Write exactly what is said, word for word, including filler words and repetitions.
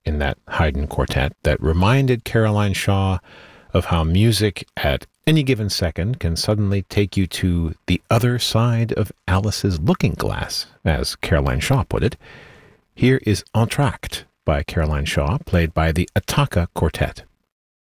in that Haydn quartet that reminded Caroline Shaw of how music at any given second can suddenly take you to the other side of Alice's looking glass, as Caroline Shaw put it. Here is Entr'acte by Caroline Shaw, played by the Attacca Quartet.